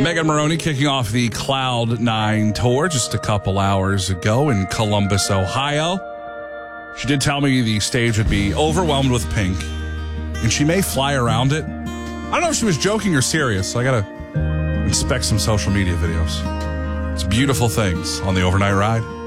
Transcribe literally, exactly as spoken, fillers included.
Megan Moroney kicking off the Cloud Nine tour just a couple hours ago in Columbus, Ohio. She did tell me the stage would be overwhelmed with pink, and she may fly around it. I don't know if she was joking or serious, so I gotta inspect some social media videos. It's beautiful things on the overnight ride.